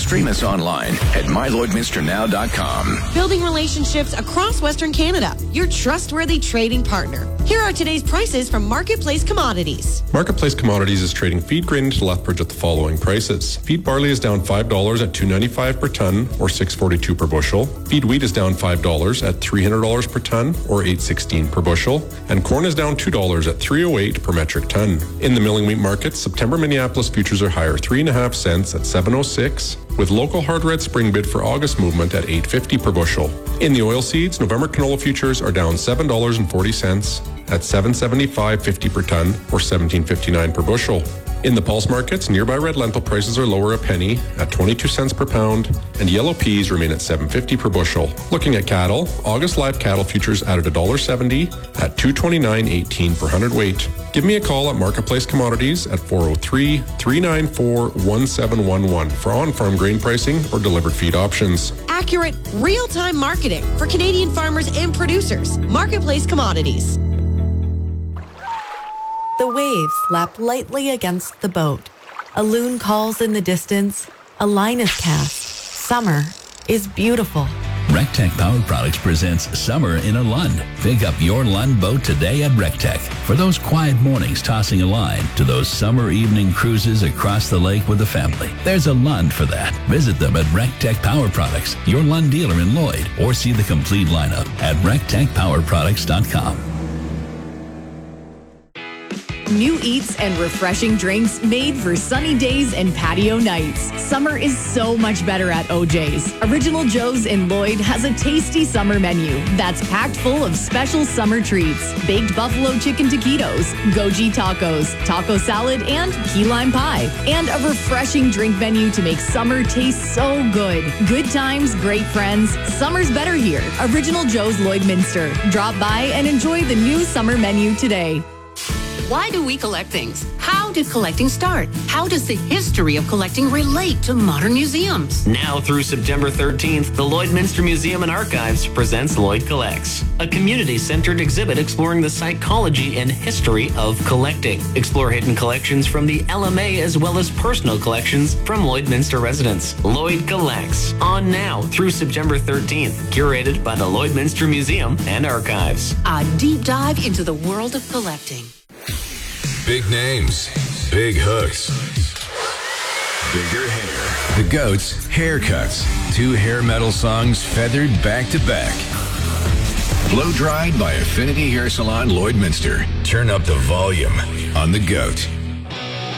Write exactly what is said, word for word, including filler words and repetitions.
Stream us online at my lloyd minster now dot com. Building relationships across Western Canada. Your trustworthy trading partner. Here are today's prices from Marketplace Commodities. Marketplace Commodities is trading feed grain into Lethbridge at the following prices. Feed barley is down five dollars at two ninety-five per ton, or six forty-two per bushel. Feed wheat is down five dollars at three hundred dollars per ton, or eight sixteen per bushel. And corn is down two dollars at three oh eight per metric ton. In the milling wheat market, September Minneapolis futures are higher three and a half cents at seven oh six, with local hard red spring bid for August movement at eight fifty per bushel. In the oil seeds, November canola futures are down seven dollars and forty cents at seven seventy-five fifty per ton, or seventeen fifty-nine per bushel. In the pulse markets, nearby red lentil prices are lower a penny at twenty-two cents per pound, and yellow peas remain at seven fifty per bushel. Looking at cattle, August live cattle futures added one dollar seventy at two twenty-nine eighteen per hundredweight. Give me a call at Marketplace Commodities at four oh three, three nine four, one seven one one for on-farm grain pricing or delivered feed options. Accurate, real-time marketing for Canadian farmers and producers. Marketplace Commodities. The waves lap lightly against the boat. A loon calls in the distance. A line is cast. Summer is beautiful. RecTech Power Products presents Summer in a Lund. Pick up your Lund boat today at RecTech. For those quiet mornings tossing a line to those summer evening cruises across the lake with the family, there's a Lund for that. Visit them at RecTech Power Products, your Lund dealer in Lloyd, or see the complete lineup at rec tech power products dot com. New eats and refreshing drinks made for sunny days and patio nights. Summer is so much better at O J's. Original Joe's in Lloyd has a tasty summer menu that's packed full of special summer treats. Baked buffalo chicken taquitos, goji tacos, taco salad, and key lime pie. And a refreshing drink menu to make summer taste so good. Good times, great friends. Summer's better here. Original Joe's Lloydminster. Drop by and enjoy the new summer menu today. Why do we collect things? How did collecting start? How does the history of collecting relate to modern museums? Now through September thirteenth, the Lloydminster Museum and Archives presents Lloyd Collects, a community-centered exhibit exploring the psychology and history of collecting. Explore hidden collections from the L M A as well as personal collections from Lloydminster residents. Lloyd Collects, on now through September thirteenth, curated by the Lloydminster Museum and Archives. A deep dive into the world of collecting. Big names, big hooks, bigger hair. The Goats Haircuts. Two hair metal songs feathered back to back. Blow dried by Affinity Hair Salon Lloydminster. Turn up the volume on The Goat.